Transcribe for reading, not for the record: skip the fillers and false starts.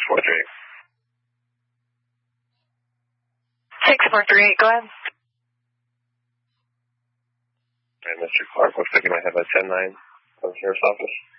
643. 643, go ahead. And Mr. Clark, looks like you might have a 10-9 from the sheriff's office.